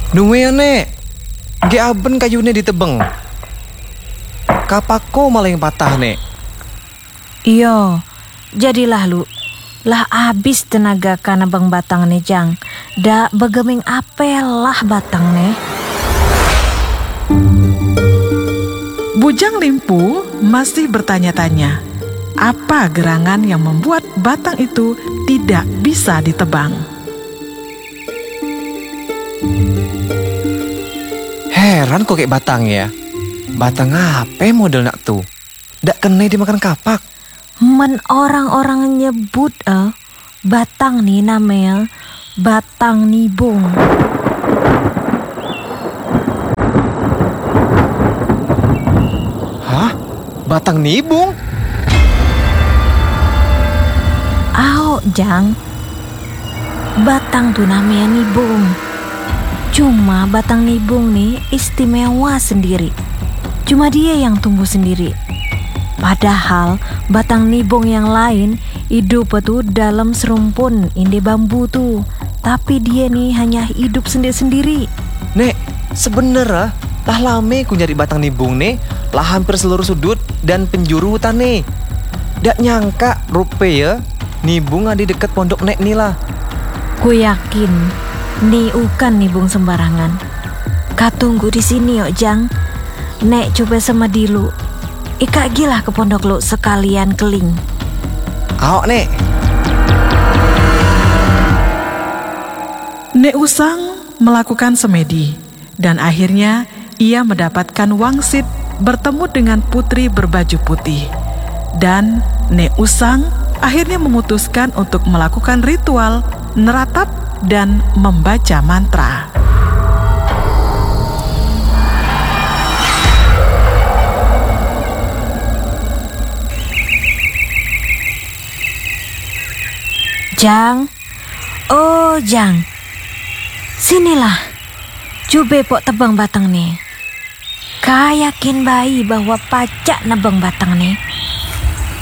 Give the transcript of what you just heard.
Nunggu ya, Nek. Ge aben kayunya ditebeng. Kapako malah yang patah, Nek. Iyo, jadilah lu. Lah abis tenaga kana bang batang nih Jang. Da begeming apelah batang nih. Bujang Limpu masih bertanya-tanya, apa gerangan yang membuat batang itu tidak bisa ditebang. Heran kok kayak batang ya. Batang apa model nak tuh? Dak kena dimakan kapak. Men orang-orang nyebut batang nih namanya batang nibung. Hah? Batang nibung? Jang, batang tuh namanya nibung. Cuma batang nibung nih istimewa sendiri. Cuma dia yang tumbuh sendiri. Padahal batang nibung yang lain hidup tuh dalam serumpun inde bambu tuh. Tapi dia nih hanya hidup sendiri-sendiri. Nek, sebenernya lah lame ku nyari batang nibung nih, lah hampir seluruh sudut dan penjuru hutan nih. Dak nyangka rupe ya, nibung ada di dekat pondok Nek nih lah. Ku yakin nih bukan nibung sembarangan. Kak tunggu di sini yuk Jang. Nek coba sama dilu. Ika gila ke pondok lu sekalian keling. Awak Nek. Nek Usang melakukan semedi dan akhirnya ia mendapatkan wangsit bertemu dengan putri berbaju putih. Dan Nek Usang akhirnya memutuskan untuk melakukan ritual neratap dan membaca mantra. Jang, oh Jang, sinilah, coba pok tebang batang nih. Kak yakin bayi bahwa pacak nebang batang nih.